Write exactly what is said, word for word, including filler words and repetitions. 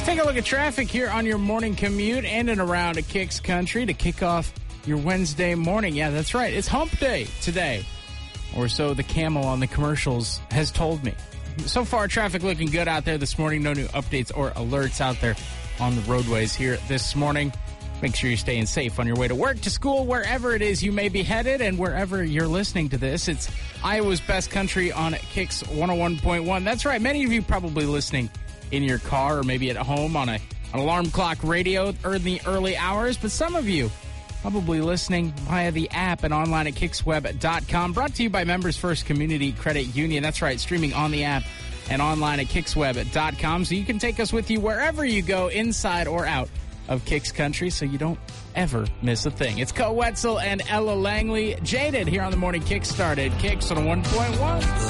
Take a look at traffic here on your morning commute and and around Kicks Country to kick off your Wednesday morning. Yeah, that's right. It's hump day today. Or so the camel on the commercials has told me. So far, traffic looking good out there this morning. No new updates or alerts out there on the roadways here this morning. Make sure you're staying safe on your way to work, to school, wherever it is you may be headed, and wherever you're listening to this. It's Iowa's Best Country on Kicks one oh one point one. That's right. Many of you probably listening in your car or maybe at home on a, an alarm clock radio in the early hours, but some of you probably listening via the app and online at kicks web dot com. Brought to you by Members First Community Credit Union. That's right, streaming on the app and online at kicks web dot com, so you can take us with you wherever you go, inside or out of Kicks Country, so you don't ever miss a thing. It's Co Wetzel and Ella Langley. Jaded here on the Morning Kick started Kicks on one point one.